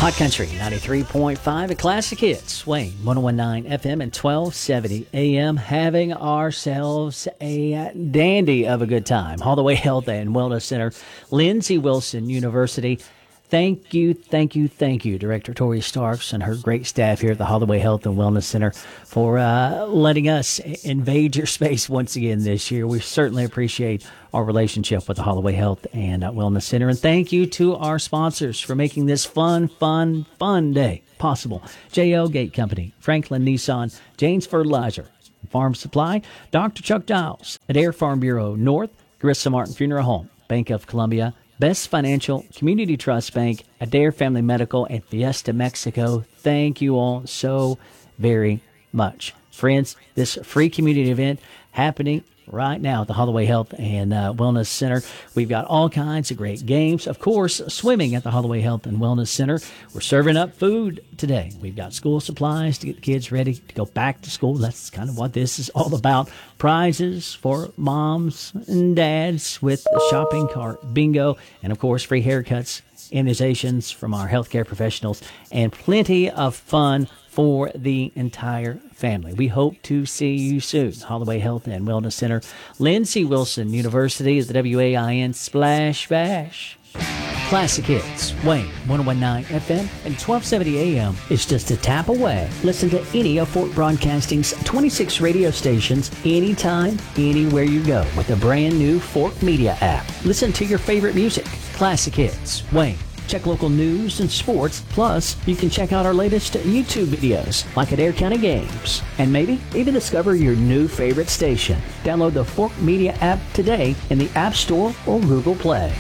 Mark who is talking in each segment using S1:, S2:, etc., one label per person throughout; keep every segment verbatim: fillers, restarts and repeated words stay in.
S1: Hot Country ninety-three point five at Classic Hits, Wayne one oh one point nine F M and twelve seventy A M. Having ourselves a dandy of a good time. Holloway Health and Wellness Center, Lindsey Wilson University. Thank you, thank you, thank you, Director Tori Starks and her great staff here at the Holloway Health and Wellness Center for uh, letting us invade your space once again this year. We certainly appreciate our relationship with the Holloway Health and uh, Wellness Center. And thank you to our sponsors for making this fun, fun, fun day possible. J L Gate Company, Franklin Nissan, James Fertilizer, Farm Supply, Doctor Chuck Giles, Adair Farm Bureau North, Carissa Martin Funeral Home, Bank of Columbia, Best Financial, Community Trust Bank, Adair Family Medical, and Fiesta Mexico. Thank you all so very much. Friends, this free community event happening right now at the Holloway Health and uh, Wellness Center. We've got all kinds of great games. Of course, swimming at the Holloway Health and Wellness Center. We're serving up food today. We've got school supplies to get the kids ready to go back to school. That's kind of what this is all about. Prizes for moms and dads with the shopping cart bingo. And, of course, free haircuts, immunizations from our healthcare professionals, and plenty of fun for the entire family. We hope to see you soon. Holloway Health and Wellness Center, Lindsey Wilson University is the W A I N Splash Bash. Classic Hits, Wayne one oh one point nine F M and twelve seventy A M is just a tap away. Listen to any of Fort Broadcasting's twenty-six radio stations anytime, anywhere you go with the brand new Fort Media app. Listen to your favorite music. Classic Hits, Wayne. Check local news and sports. Plus, you can check out our latest YouTube videos, like Adair County Games. And maybe even discover your new favorite station. Download the Fork Media app today in the App Store or Google Play.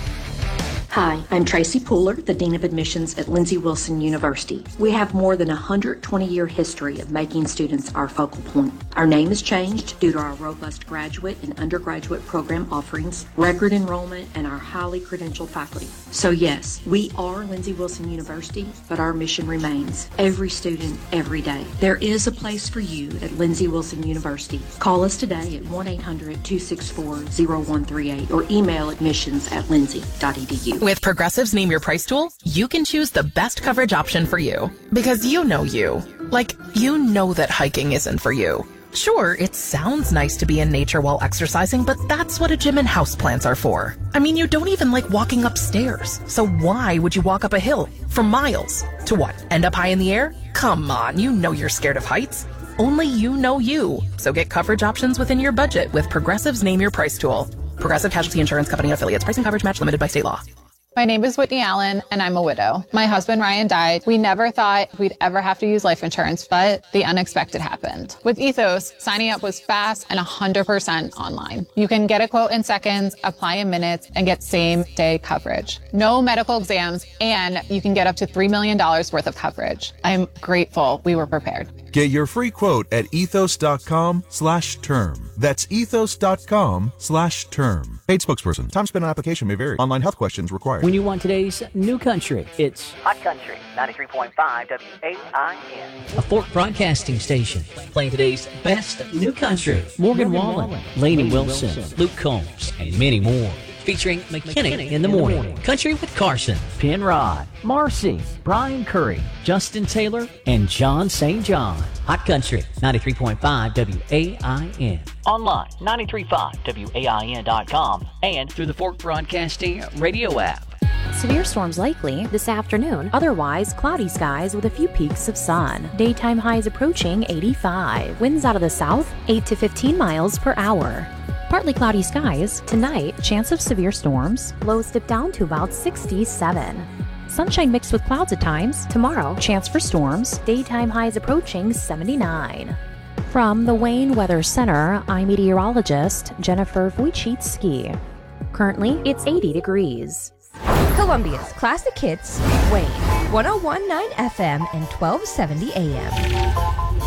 S2: Hi, I'm Tracy Pooler, the Dean of Admissions at Lindsey Wilson University. We have more than a one hundred twenty year history of making students our focal point. Our name has changed due to our robust graduate and undergraduate program offerings, record enrollment, and our highly credentialed faculty. So yes, we are Lindsey Wilson University, but our mission remains every student, every day. There is a place for you at Lindsey Wilson University. Call us today at one eight hundred, two six four, zero one three eight or email admissions at lindsey dot e d u.
S3: With Progressive's Name Your Price tool, you can choose the best coverage option for you. Because you know you. Like, you know that hiking isn't for you. Sure, it sounds nice to be in nature while exercising, but that's what a gym and houseplants are for. I mean, you don't even like walking upstairs. So why would you walk up a hill for miles? To what, end up high in the air? Come on, you know you're scared of heights. Only you know you. So get coverage options within your budget with Progressive's Name Your Price tool. Progressive Casualty Insurance Company and affiliates. Pricing coverage match limited by state law.
S4: My name is Whitney Allen, and I'm a widow. My husband, Ryan, died. We never thought we'd ever have to use life insurance, but the unexpected happened. With Ethos, signing up was fast and one hundred percent online. You can get a quote in seconds, apply in minutes, and get same-day coverage. No medical exams, and you can get up to three million dollars worth of coverage. I'm grateful we were prepared.
S5: Get your free quote at ethos.com slash term. That's ethos.com slash term. Paid spokesperson. Time spent on application may vary. Online health questions required.
S1: When you want today's new country, it's
S6: Hot Country ninety-three point five W A I N.
S1: a Fort Broadcasting station playing today's best new country. Morgan, Morgan Wallen, Wallen, Lainey Wilson, Wilson, Luke Combs, and many more. Featuring McKinney in the morning, Country with Carson, Penrod, Marcy, Brian Curry, Justin Taylor, and John Saint John. Hot Country ninety-three point five W A I N.
S6: Online, nine three five W A I N dot com and
S1: through the Fork Broadcasting radio app.
S7: Severe storms likely this afternoon. Otherwise, cloudy skies with a few peaks of sun. Daytime highs approaching eighty-five. Winds out of the south, eight to fifteen miles per hour. Partly cloudy skies. Tonight, chance of severe storms. Lows dip down to about sixty-seven. Sunshine mixed with clouds at times. Tomorrow, chance for storms. Daytime highs approaching seventy-nine. From the Wayne Weather Center, I'm meteorologist Jennifer Wojcicki. Currently, it's eighty degrees.
S8: Columbia's Classic Hits, Wayne, one oh one point nine F M and twelve seventy A M.